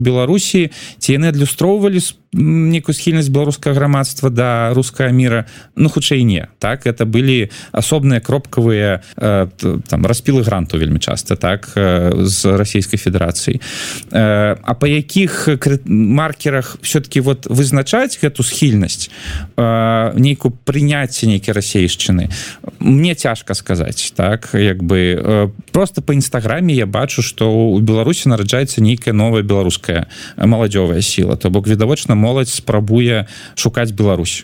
Беларусі, ці яны адлюстроўвалі некую схільнасць беларускага грамадства да рускага міра, ну хутчэй не, так, это былі асобныя кропкавыя там распілы гранту вельмі часта, так, з Расійскай Федэрацыі. А па якіх маркерах все-таки вот вызначаць гэту схільнасць, нейкую прыняцце нейкай расейшчыны, мне цяжка сказаць, так, як бы просто по інстаграме я бачу, што у Беларусі нараджаецца нейкая новая беларуская маладзёвая сіла, то бок відавочна моладзь спрабуе шукаць Беларусь.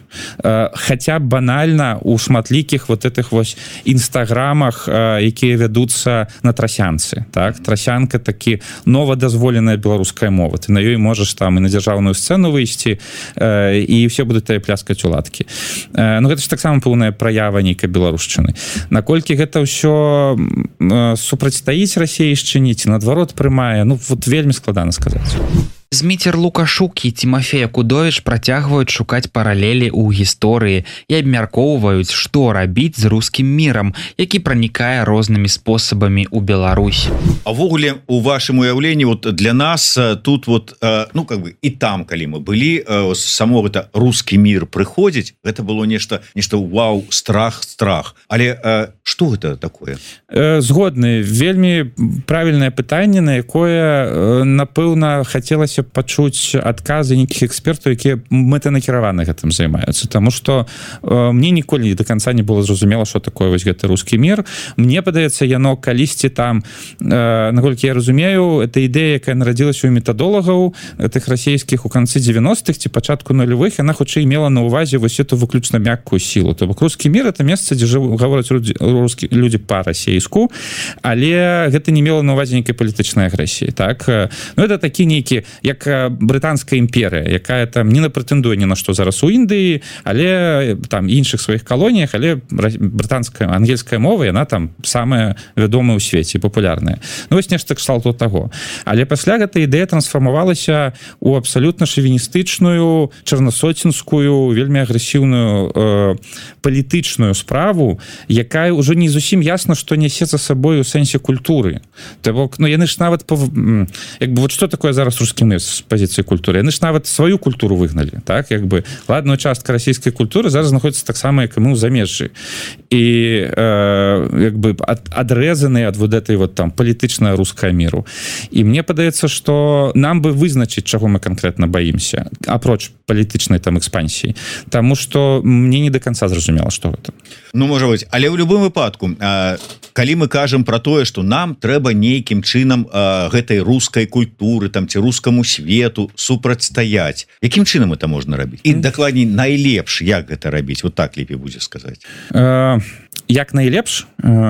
Хаця банальна у шматлікіх вот этих вось інстаграмах, якія вядуцца на трасянцы, так, трасянка такі новадазволеная беларуская мова, ты на ёй можаш там і на дзяржаўную сцэну выйсці, і все будуць табе пляскаць у ладкі. Ну гэта ж таксама пэўная праява нейкай беларушчыны. Наколькі гэта ўсё супрацьстаіць расейшчыне ці наадварот прымае, ну вот вельмі складана сказаць. Зміцер Лукашук і Тимофей Акудовіч працягваюць шукаць паралелі ў гісторыі і абмяркоўваюць, што рабіць з рускім мірам, які пранікае рознымі спосабамі ў Беларусь. А ввогуле у вашым уяўленні вот для нас тут вот ну как бы і там, калі мы былі, само гэта рускі мір прыходзіць, гэта было нешта вау, страх. Але што гэта такое? Згодны, вельмі правільнае пытанне, на якое напэўна хацелася пачуць адказы нейкіх экспертаў, якія мэтанакіравана гэтым займаюцца, таму што мне ніколі до конца не было зразумела, што такое вось гэты рускі мір. Мне падаецца, яно калісьці там, наколькі я разумею, это ідэя, якая нарадзілася у метадолагаў тых расійскіх у канцы 90-х ці пачатку нулявых, яна хутчэй мела на ўвазе вось эту выключна мяккую сілу. То бок рускі мір это месца, дзе гавораць людзі па-расейску, але гэта не мела на ўвазе нейкай палітычнай агрэсіі, так? Ну это такі нейкі як брытанская імперыя, якая там не прэтэндуе ні на што зараз у Індыі, але там іншых сваіх калоніях, але брытанская, ангельская мова, яна там самая вядомая ў свеце, папулярная. Ну вось нешта кшталту таго. Але пасля гэта ідэя трансфармавалася ў абсалютна шавіністычную, чарнасоцінскую, вельмі агрэсіўную палітычную справу, якая ўжо не зусім ясна, што нясе за сабой у сэнсе культуры. То бок, ну яны ж нават як бы вот што такое зараз рускі мір з пазіцыі культуры, яны ж нават сваю культуру выгналі, так, як бы ладная частка расійскай культуры зараз знаходзіцца таксама, як і мы ў замежжы, і як бы адрэзаны ад вот этой вот там палітычнага рускага міру. І мне падаецца, што нам бы вызначыць, чаго мы канкрэтна баімся, апроч палітычнай там экспансіі, таму што мне не до конца зразумела, што гэта. Ну можа быць, але ў любым выпадку, калі мы кажам про тое, што нам трэба нейкім чынам гэтай рускай культуры там ці рускаму свету супрацьстаяць, якім чынам это можна рабіць? І дакладней найлепш, як гэта рабіць? Вот так лепей будзе сказаць. Як найлепш?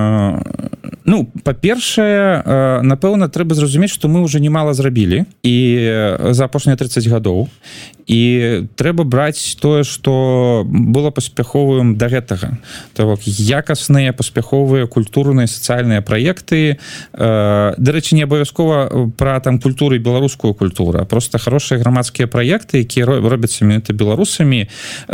Ну, па-першае, напэўна, трэба зразумець, што мы ўжо немала зрабілі і за апошнія 30 гадоў. І трэба браць тое, што было паспяховым да гэтага. То бок якасныя, паспяховыя культурныя, сацыяльныя праекты. Дарэчы, не абавязкова пра там культуру і беларускую культуру, а проста хорошыя грамадскія праекты, якія робяцца менавіта беларусамі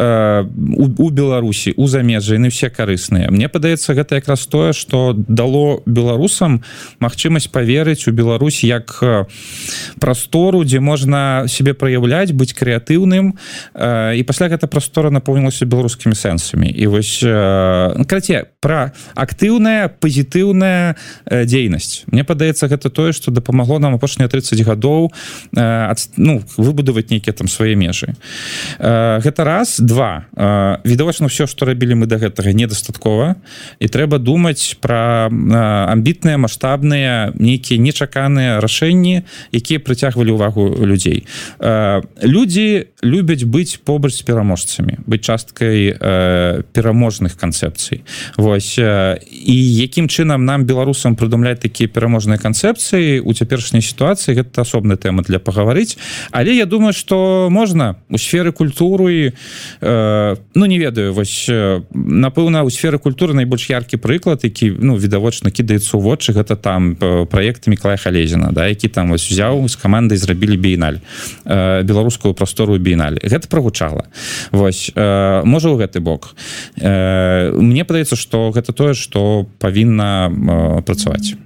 у Беларусі, у замежжы, яны ўсе карысныя. Мне падаецца, гэта якраз тое, што дало беларусам магчымасць паверыць у Беларусь як прастору, дзе можна сябе праяўляць, быць крэатыўным, і пасля гэта прастора напоўнілася беларускімі сэнсамі. І вось, карацей, пра актыўная, пазітыўная дзейнасць. Мне падаецца, гэта тое, што дапамагло нам апошнія 30 гадоў выбудаваць нейкія там свае межы. Гэта раз. Два. Відавочна, ўсё, што рабілі мы да гэтага, недастаткова, і трэба думаць пра амбітныя, маштабныя, нейкія нечаканыя рашэнні, якія прыцягвалі ўвагу людзей. Людзі любяць быць побач з пераможцамі, быць часткай пераможных канцэпцый. Вось. І якім чынам нам, беларусам, прыдумляць такія пераможныя канцэпцыі у цяперашняй сітуацыі, гэта асобная тэма для пагаварыць. Але я думаю, што можна у сферы культуры, не ведаю, вось, напэўна, у сферы культуры найбольш яркі прыклад, які, відавочна кідаецца ў вочы, гэта там праект Мікалая Халезіна, да, які там вось узяў з камандай, зрабілі біеналь, беларускую прастору біеналь. Гэта прагучала. Вось, можа ў гэты бок. Мне падаецца, што гэта тое, што павінна працаваць.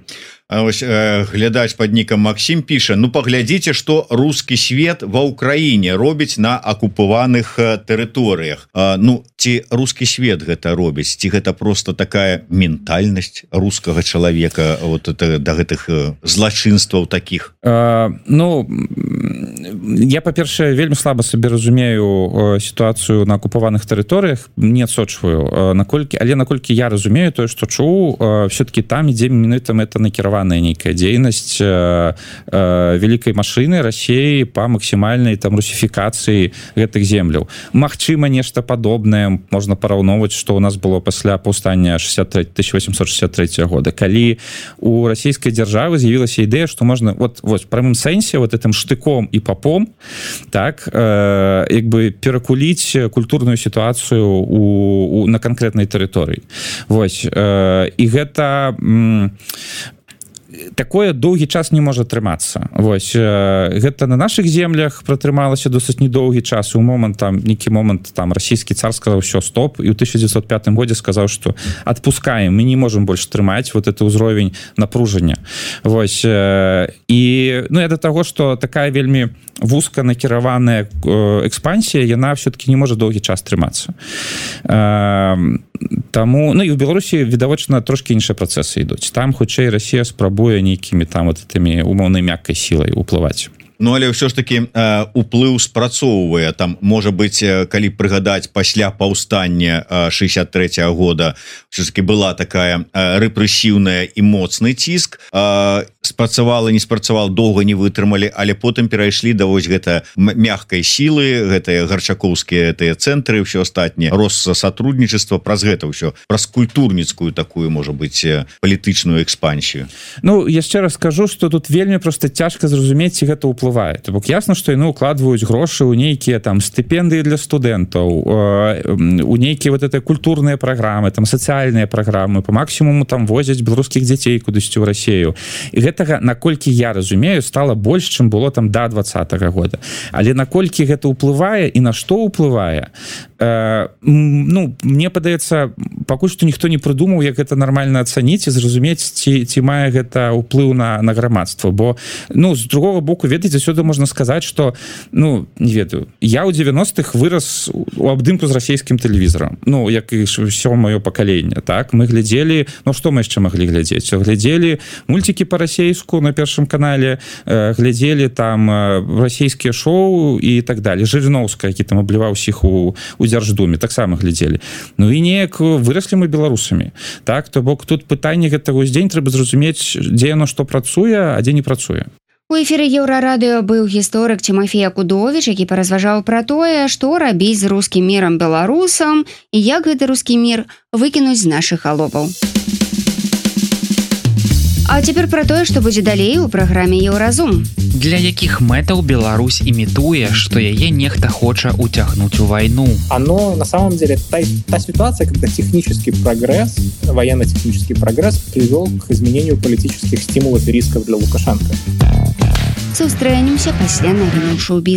глядач под нікам Максим піша: ну паглядзіце, што рускі свет ва ўкраіне робіць на акупаваных тэрыторыях. Ну ці рускі свет гэта робіць, ці гэта просто такая ментальнасць рускага чалавека вот это да гэтых злачынстваў таких? Ну я па-першае вельмі слаба сабе разумею сітуацыю на акупаваных тэрыторыях, не адсочваю наколькі, але наколькі я разумею тое, што чуў, все-таки там ідзе менавіта это накіраваная нейкая дзейнасць вялікай машыны России па максімальнай там русіфікацыі гэтых земляў. Магчыма, нешта падобнае можна параўноўваць, што ў нас было пасля паўстання 1863 года, калі у расійскай дзяржавы з'явілася ідэя, што можна вот в прамым сэнсе вот этим штыком і папом так як бы перакуліць культурную сітуацыю на канкрэтнай тэрыторыі. Вось і гэта такое доўгі час не можа трымацца. Вось гэта на наших землях пратрымалася досыць недоўгі час, у нейкі момант там расійскі цар сказаў: все, стоп, і ў 1905 годзе сказаў, што адпускаем, мы не можем больш трымаць вот это ўзровень напружання. Вось і ну я да таго, што такая вельмі вузка накіраваная экспансія, яна все-таки не можа доўгі час трымацца. Таму ну і ў Беларусі відавочна трошки іншыя працэсы ідуць. Там хутчэй Расія спрабуе нейкімі там вот этими умоўнай мяккай сілай уплываць. Ну але ўсё ж таки уплыў спрацоўвае. Там можа быць, калі прыгадаць, пасля паўстання 63 года ўсё ж таки была такая рэпрэсіўная і моцны ціск, спрацавала, не спрацавала, доўга не вытрымалі, але потым перайшлі да вось гэта мяккай сілы, гэтыя гарчакоўскія тыя цэнтры, ўсё астатняе, Россотрудничества, праз гэта ўсё, праз культурніцкую такую, можа быць, палітычную экспансію. Ну яшчэ раз скажу, што тут вельмі проста цяжка зразумець, ці гэта ўплывае. То бок ясна, што яны укладваюць грошы ў нейкія там стыпендыі для студэнтаў, у нейкія вот это культурныя праграмы, там сацыяльныя праграмы, по максімуму там возяць беларускіх дзяцей кудысьці ў Расію. І гэтага, наколькі я разумею, стала больш, чым было там да 20-го года. Але наколькі гэта ўплывае і на што ўплывае, ну мне падаецца, пакуль што ніхто не прыдумаў, як гэта нармальна ацаніць і зразумець, ці мае гэта ўплыў на грамадства. Бо ну з другого боку, ведаеце, заўсёды можна сказаць, што ну не ведаю, я ў 90-х вырас у абдымку з расійскім тэлевізарам, ну як і ўсё маё пакаленне, так мы глядзелі, ну што мы яшчэ маглі глядзець, глядзелі мульцікі па-расейску на Першым канале, глядзелі там расійскія шоу і так далее, Жыриновская, які там абліваў усіх у Дзярждуме, таксама глядзелі. Ну і неяк выраслі мы беларусамі, так, то бок тут пытанне гэтага дзень трэба зразумець, дзе яно што працуе, а дзе не працуе. У эфіры Еўрарадыё быў гісторык Тимофей Акудович, які паразважаў пра тое, што рабіць з рускім мірам беларусам і як гэты рускі мір выкінуць з нашых галоваў. А цяпер пра тое, што будзе далей у праграме Еўразум. Для якіх мэтаў Беларусь імітуе, што яе нехта хоча уцягнуць у вайну? Оно на самом деле та ситуация, когда технический прогресс, военно-технический прогресс привел к изменению политических стимулов и рисков для Лукашенко. Сустрэнемся пасля навінаў шоу-біз.